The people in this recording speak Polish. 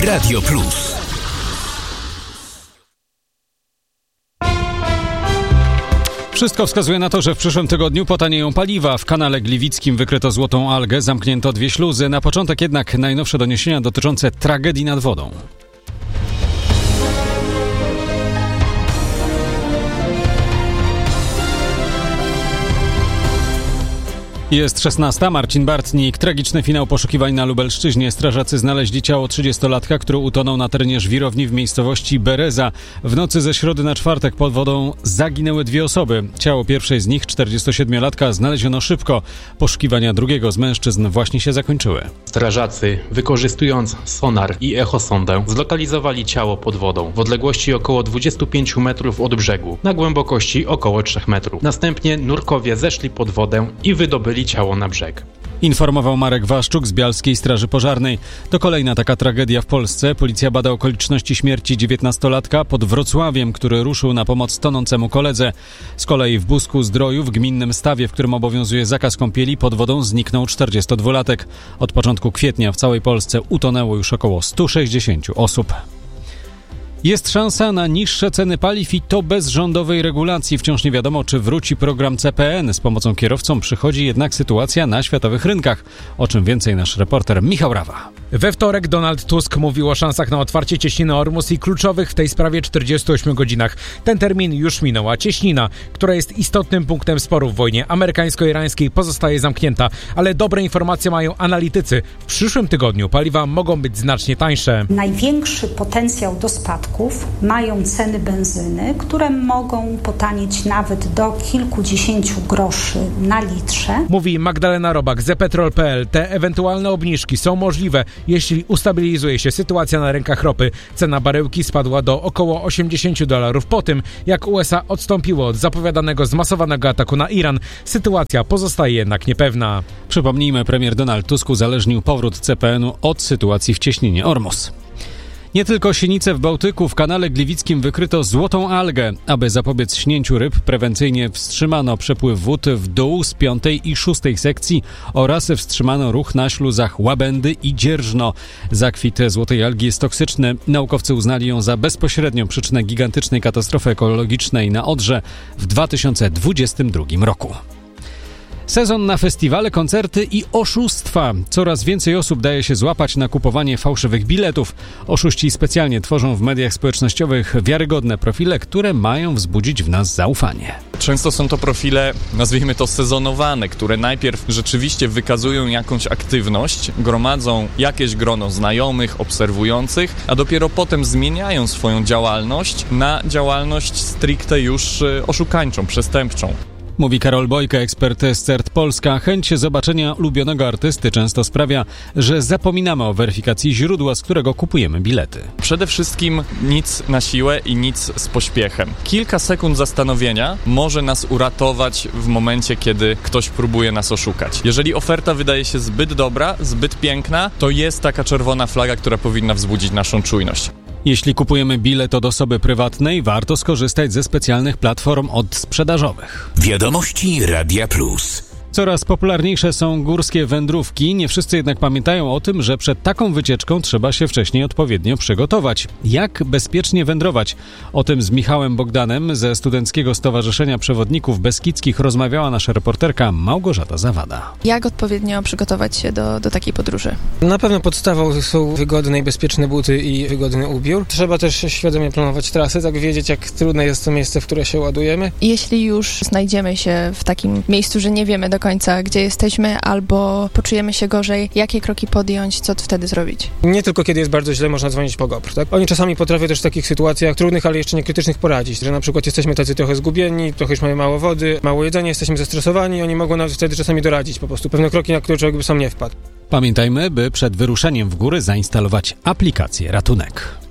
Radio Plus. Wszystko wskazuje na to, że w przyszłym tygodniu potanieją paliwa. W kanale Gliwickim wykryto złotą algę, zamknięto 2 śluzy. Na początek jednak najnowsze doniesienia dotyczące tragedii nad wodą. Jest 16. Marcin Bartnik. Tragiczny finał poszukiwań na Lubelszczyźnie. Strażacy znaleźli ciało 30-latka, który utonął na terenie żwirowni w miejscowości Bereza. W nocy ze środy na czwartek pod wodą zaginęły 2 osoby. Ciało pierwszej z nich, 47-latka, znaleziono szybko. Poszukiwania drugiego z mężczyzn właśnie się zakończyły. Strażacy, wykorzystując sonar i echosondę, zlokalizowali ciało pod wodą w odległości około 25 metrów od brzegu, na głębokości około 3 metrów. Następnie nurkowie zeszli pod wodę i wydobyli ciało na brzeg. Informował Marek Waszczuk z Bialskiej Straży Pożarnej. To kolejna taka tragedia w Polsce. Policja bada okoliczności śmierci 19-latka pod Wrocławiem, który ruszył na pomoc tonącemu koledze. Z kolei w Busku-Zdroju, w gminnym stawie, w którym obowiązuje zakaz kąpieli, pod wodą zniknął 42-latek. Od początku kwietnia w całej Polsce utonęło już około 160 osób. Jest szansa na niższe ceny paliw i to bez rządowej regulacji. Wciąż nie wiadomo, czy wróci program CPN. Z pomocą kierowcom przychodzi jednak sytuacja na światowych rynkach. O czym więcej nasz reporter Michał Rawa. We wtorek Donald Tusk mówił o szansach na otwarcie cieśniny Ormus i kluczowych w tej sprawie 48 godzinach. Ten termin już minął, a cieśnina, która jest istotnym punktem sporu w wojnie amerykańsko-irańskiej, pozostaje zamknięta. Ale dobre informacje mają analitycy. W przyszłym tygodniu paliwa mogą być znacznie tańsze. Największy potencjał do spadków mają ceny benzyny, które mogą potanieć nawet do kilkudziesięciu groszy na litrze. Mówi Magdalena Robak z ePetrol.pl. Te ewentualne obniżki są możliwe, jeśli ustabilizuje się sytuacja na rynkach ropy. Cena baryłki spadła do około $80 po tym, jak USA odstąpiło od zapowiadanego zmasowanego ataku na Iran. Sytuacja pozostaje jednak niepewna. Przypomnijmy, premier Donald Tusk uzależnił powrót CPN-u od sytuacji w cieśninie Ormus. Nie tylko sinice w Bałtyku, w kanale Gliwickim wykryto złotą algę. Aby zapobiec śnięciu ryb, prewencyjnie wstrzymano przepływ wód w dół z 5. i 6. sekcji oraz wstrzymano ruch na śluzach Łabędy i Dzierżno. Zakwit złotej algi jest toksyczny. Naukowcy uznali ją za bezpośrednią przyczynę gigantycznej katastrofy ekologicznej na Odrze w 2022 roku. Sezon na festiwale, koncerty i oszustwa. Coraz więcej osób daje się złapać na kupowanie fałszywych biletów. Oszuści specjalnie tworzą w mediach społecznościowych wiarygodne profile, które mają wzbudzić w nas zaufanie. Często są to profile, nazwijmy to sezonowane, które najpierw rzeczywiście wykazują jakąś aktywność, gromadzą jakieś grono znajomych, obserwujących, a dopiero potem zmieniają swoją działalność na działalność stricte już oszukańczą, przestępczą. Mówi Karol Bojka, ekspert z CERT Polska. Chęć zobaczenia ulubionego artysty często sprawia, że zapominamy o weryfikacji źródła, z którego kupujemy bilety. Przede wszystkim nic na siłę i nic z pośpiechem. Kilka sekund zastanowienia może nas uratować w momencie, kiedy ktoś próbuje nas oszukać. Jeżeli oferta wydaje się zbyt dobra, zbyt piękna, to jest taka czerwona flaga, która powinna wzbudzić naszą czujność. Jeśli kupujemy bilet od osoby prywatnej, warto skorzystać ze specjalnych platform odsprzedażowych. Wiadomości Radia Plus. Coraz popularniejsze są górskie wędrówki. Nie wszyscy jednak pamiętają o tym, że przed taką wycieczką trzeba się wcześniej odpowiednio przygotować. Jak bezpiecznie wędrować? O tym z Michałem Bogdanem ze Studenckiego Stowarzyszenia Przewodników Beskidzkich rozmawiała nasza reporterka Małgorzata Zawada. Jak odpowiednio przygotować się do takiej podróży? Na pewno podstawą są wygodne i bezpieczne buty i wygodny ubiór. Trzeba też świadomie planować trasy, tak wiedzieć, jak trudne jest to miejsce, w które się ładujemy. Jeśli już znajdziemy się w takim miejscu, że nie wiemy do końca, gdzie jesteśmy, albo poczujemy się gorzej, jakie kroki podjąć, co wtedy zrobić? Nie tylko kiedy jest bardzo źle, można dzwonić po GOPR, tak? Oni czasami potrafią też w takich sytuacjach trudnych, ale jeszcze nie krytycznych poradzić, że na przykład jesteśmy tacy trochę zgubieni, trochę już mamy mało wody, mało jedzenia, jesteśmy zestresowani, oni mogą nawet wtedy czasami doradzić po prostu pewne kroki, na które człowiek by sam nie wpadł. Pamiętajmy, by przed wyruszeniem w góry zainstalować aplikację Ratunek.